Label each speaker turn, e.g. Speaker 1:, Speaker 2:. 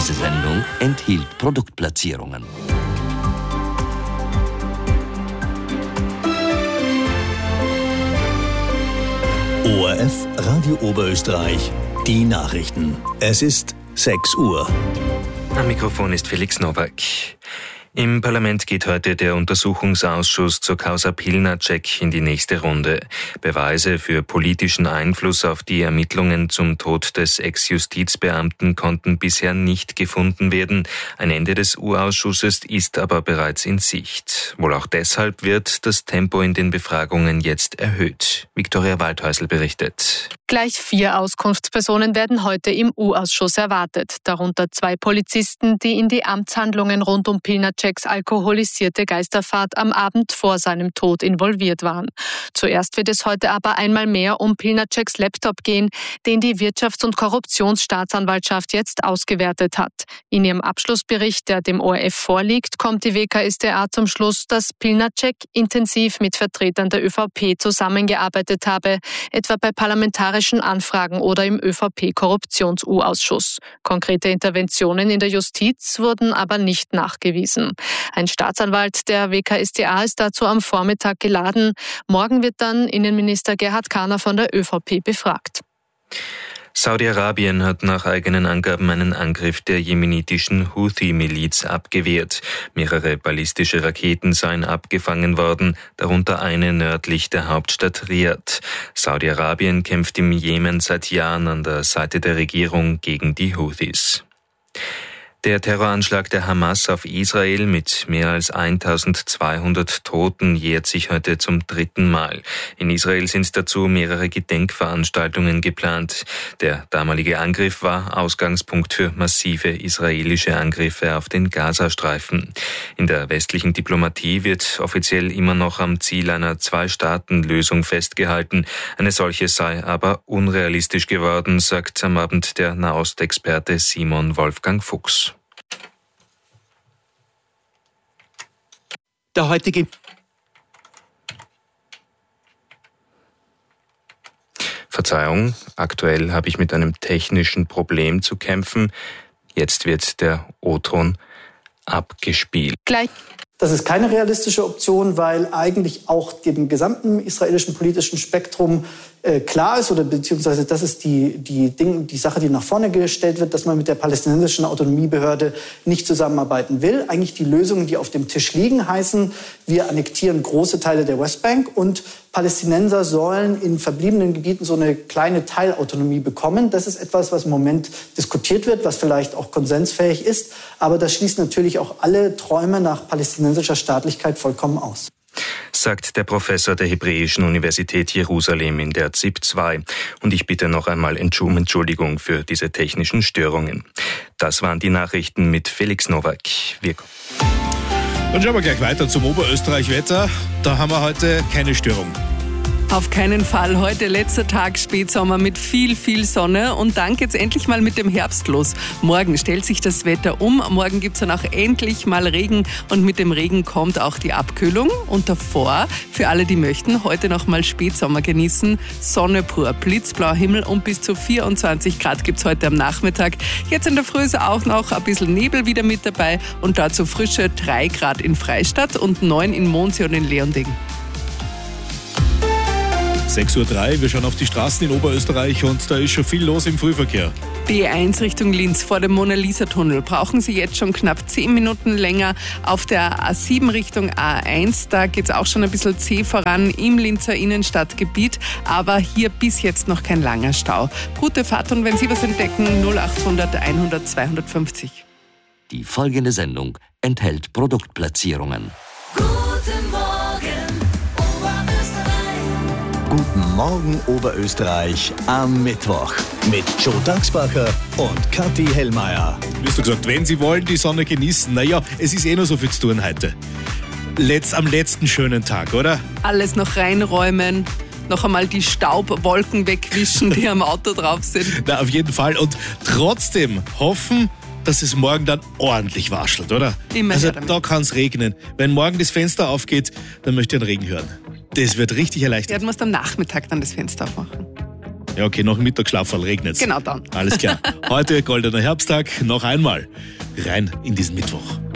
Speaker 1: Diese Sendung enthielt Produktplatzierungen.
Speaker 2: ORF Radio Oberösterreich, die Nachrichten. Es ist 6 Uhr.
Speaker 3: Am Mikrofon ist Felix Nowak. Im Parlament geht heute der Untersuchungsausschuss zur Causa Pilnacek in die nächste Runde. Beweise für politischen Einfluss auf die Ermittlungen zum Tod des Ex-Justizbeamten konnten bisher nicht gefunden werden. Ein Ende des U-Ausschusses ist aber bereits in Sicht. Wohl auch deshalb wird das Tempo in den Befragungen jetzt erhöht. Viktoria Waldhäusl berichtet.
Speaker 4: Gleich 4 Auskunftspersonen werden heute im U-Ausschuss erwartet, darunter 2 Polizisten, die in die Amtshandlungen rund um Pilnaceks alkoholisierte Geisterfahrt am Abend vor seinem Tod involviert waren. Zuerst wird es heute aber einmal mehr um Pilnaceks Laptop gehen, den die Wirtschafts- und Korruptionsstaatsanwaltschaft jetzt ausgewertet hat. In ihrem Abschlussbericht, der dem ORF vorliegt, kommt die WKStA zum Schluss, dass Pilnacek intensiv mit Vertretern der ÖVP zusammengearbeitet habe, etwa bei parlamentarischen Anfragen oder im ÖVP-Korruptions-U-Ausschuss. Konkrete Interventionen in der Justiz wurden aber nicht nachgewiesen. Ein Staatsanwalt der WKStA ist dazu am Vormittag geladen. Morgen wird dann Innenminister Gerhard Kahner von der ÖVP befragt.
Speaker 3: Saudi-Arabien hat nach eigenen Angaben einen Angriff der jemenitischen Houthi-Miliz abgewehrt. Mehrere ballistische Raketen seien abgefangen worden, darunter eine nördlich der Hauptstadt Riad. Saudi-Arabien kämpft im Jemen seit Jahren an der Seite der Regierung gegen die Houthis. Der Terroranschlag der Hamas auf Israel mit mehr als 1200 Toten jährt sich heute zum 3. Mal. In Israel sind dazu mehrere Gedenkveranstaltungen geplant. Der damalige Angriff war Ausgangspunkt für massive israelische Angriffe auf den Gazastreifen. In der westlichen Diplomatie wird offiziell immer noch am Ziel einer 2-Staaten-Lösung festgehalten. Eine solche sei aber unrealistisch geworden, sagt am Abend der Nahostexperte Simon Wolfgang Fuchs.
Speaker 5: Der heutige
Speaker 3: Verzeihung, aktuell habe ich mit einem technischen Problem zu kämpfen. Jetzt wird der O-Ton abgespielt.
Speaker 6: Das ist keine realistische Option, weil eigentlich auch dem gesamten israelischen politischen Spektrum klar ist, oder beziehungsweise das ist die Sache, die nach vorne gestellt wird, dass man mit der palästinensischen Autonomiebehörde nicht zusammenarbeiten will. Eigentlich die Lösungen, die auf dem Tisch liegen, heißen, wir annektieren große Teile der Westbank und Palästinenser sollen in verbliebenen Gebieten so eine kleine Teilautonomie bekommen. Das ist etwas, was im Moment diskutiert wird, was vielleicht auch konsensfähig ist. Aber das schließt natürlich auch alle Träume nach palästinensischer Staatlichkeit vollkommen aus,
Speaker 3: sagt der Professor der Hebräischen Universität Jerusalem in der ZIP 2. Und ich bitte noch einmal Entschuldigung für diese technischen Störungen. Das waren die Nachrichten mit Felix Nowak.
Speaker 5: Dann schauen wir gleich weiter zum Oberösterreich-Wetter. Da haben wir heute keine Störung.
Speaker 7: Auf keinen Fall. Heute letzter Tag Spätsommer mit viel Sonne und dann geht's endlich mal mit dem Herbst los. Morgen stellt sich das Wetter um. Morgen gibt's dann auch endlich mal Regen und mit dem Regen kommt auch die Abkühlung. Und davor, für alle, die möchten, heute noch mal Spätsommer genießen. Sonne pur, blitzblauer Himmel und bis zu 24 Grad gibt's heute am Nachmittag. Jetzt in der Früh ist auch noch ein bisschen Nebel wieder mit dabei und dazu frische 3 Grad in Freistadt und 9 in Mondsee und in Leonding.
Speaker 5: 6.03 Uhr, wir schauen auf die Straßen in Oberösterreich und da ist schon viel los im Frühverkehr.
Speaker 7: B1 Richtung Linz vor dem Mona-Lisa-Tunnel brauchen Sie jetzt schon knapp 10 Minuten länger. Auf der A7 Richtung A1, da geht es auch schon ein bisschen zäh voran im Linzer Innenstadtgebiet, aber hier bis jetzt noch kein langer Stau. Gute Fahrt und wenn Sie was entdecken, 0800 100 250.
Speaker 1: Die folgende Sendung enthält Produktplatzierungen.
Speaker 2: Guten Morgen Oberösterreich am Mittwoch mit Joe Daxbacher und Kathi Hellmeier.
Speaker 5: Du hast gesagt, wenn Sie wollen, die Sonne genießen. Naja, es ist noch so viel zu tun heute. Am letzten schönen Tag, oder?
Speaker 7: Alles noch reinräumen, noch einmal die Staubwolken wegwischen, die am Auto drauf sind.
Speaker 5: Na, auf jeden Fall. Und trotzdem hoffen, dass es morgen dann ordentlich waschelt, oder?
Speaker 7: Immer
Speaker 5: also da kann es regnen. Wenn morgen das Fenster aufgeht, dann möchte ich einen Regen hören. Das wird richtig erleichtert.
Speaker 7: Ja, du musst am Nachmittag dann das Fenster aufmachen.
Speaker 5: Ja, okay, nach dem Mittagsschlafall regnet es.
Speaker 7: Genau dann.
Speaker 5: Alles klar. Heute goldener Herbsttag, noch einmal rein in diesen Mittwoch.